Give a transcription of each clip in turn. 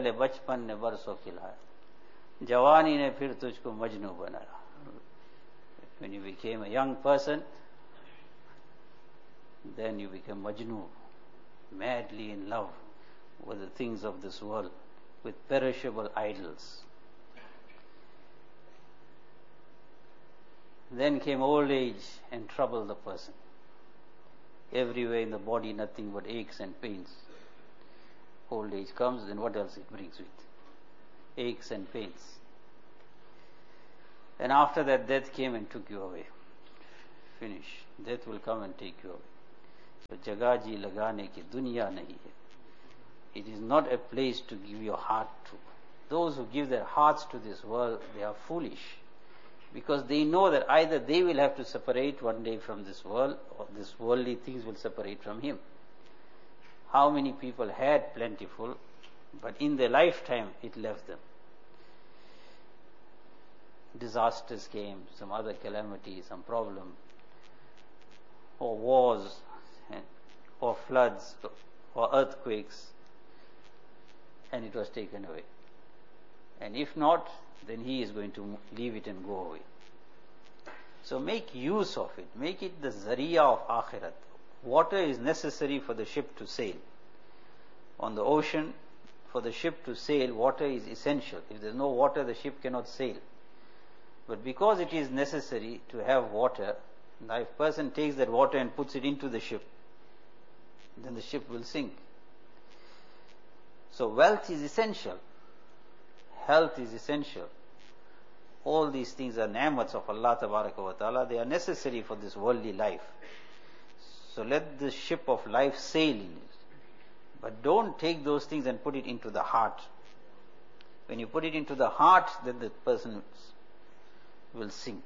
पहले बचपन ने बरसों खिलाया, जवानी ने फिर तुझको मजनू बनाया. When you became a young person, then you became Majnun, madly in love with the things of this world, with perishable idols. Then came old age and troubled the person. Everywhere in the body nothing but aches and pains. Old age comes, then what else it brings with? Aches and pains. And after that, death came and took you away. Finish. Death will come and take you away. So jagah ji lagane ki dunya nahi hai. It is not a place to give your heart to. Those who give their hearts to this world, they are foolish. Because they know that either they will have to separate one day from this world, or this worldly things will separate from him. How many people had plentiful, but in their lifetime it left them. Disasters came, some other calamity, some problem, or wars, or floods, or earthquakes, and it was taken away. And if not, then he is going to leave it and go away. So make use of it. Make it the zariya of akhirat. Water is necessary for the ship to sail. On the ocean, for the ship to sail, water is essential. If there is no water, the ship cannot sail. But because it is necessary to have water, now if a person takes that water and puts it into the ship, then the ship will sink. So wealth is essential. Health is essential. All these things are ni'mats of Allah Tabaraka wa Ta'ala. They are necessary for this worldly life. So let the ship of life sail in it. But don't take those things and put it into the heart. When you put it into the heart, then the person will sink.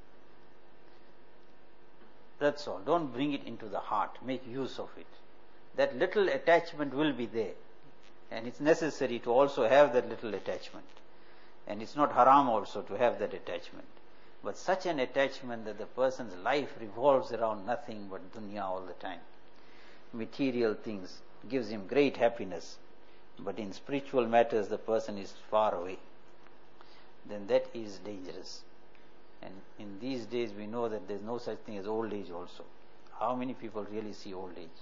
That's all. Don't bring it into the heart. Make use of it. That little attachment will be there. And it's necessary to also have that little attachment. And it's not haram also to have that attachment. But such an attachment that the person's life revolves around nothing but dunya all the time. Material things gives him great happiness. But in spiritual matters the person is far away. Then that is dangerous. And in these days we know that there is no such thing as old age also. How many people really see old age?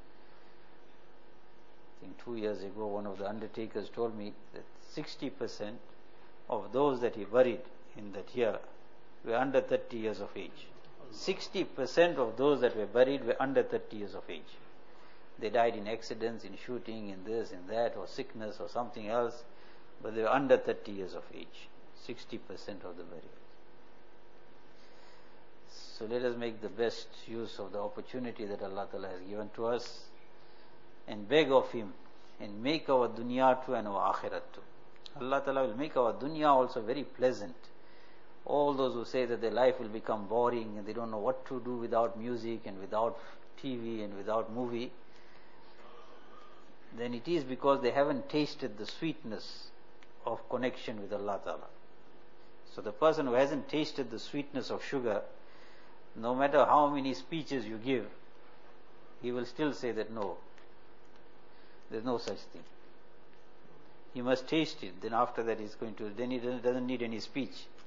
I think 2 years ago one of the undertakers told me that 60% of those that he buried in that year were under 30 years of age. 60% of those that were buried were under 30 years of age. They died in accidents, in shooting, in this, in that, or sickness or something else, but they were under 30 years of age. 60% of the burials. So let us make the best use of the opportunity that Allah Ta'ala has given to us and beg of Him and make our dunya too and our akhirat too. Allah Ta'ala will make our dunya also very pleasant. All those who say that their life will become boring and they don't know what to do without music and without TV and without movie, then it is because they haven't tasted the sweetness of connection with Allah Ta'ala. So the person who hasn't tasted the sweetness of sugar, no matter how many speeches you give, he will still say that no, there's no such thing. He must taste it, then after that he's going to, then he doesn't need any speech.